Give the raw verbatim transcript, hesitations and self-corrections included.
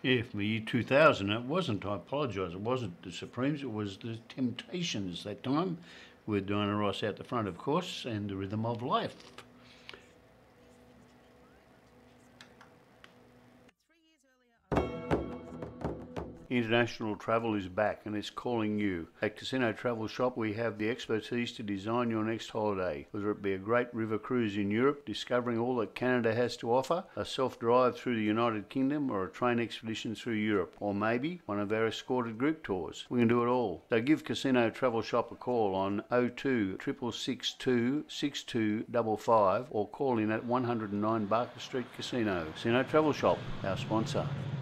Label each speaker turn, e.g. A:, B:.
A: Yeah, from the year two thousand, it wasn't. I apologise. It wasn't the Supremes. It was the Temptations that time, with Diana Ross out the front, of course, and the Rhythm of Life. International travel is back and it's calling you. At Casino Travel Shop we have the expertise to design your next holiday. Whether it be a great river cruise in Europe, discovering all that Canada has to offer, a self-drive through the United Kingdom, or a train expedition through Europe, or maybe one of our escorted group tours. We can do it all. So give Casino Travel Shop a call on oh two, six six six two, six two five five or call in at one oh nine Barker Street Casino. Casino Travel Shop, our sponsor.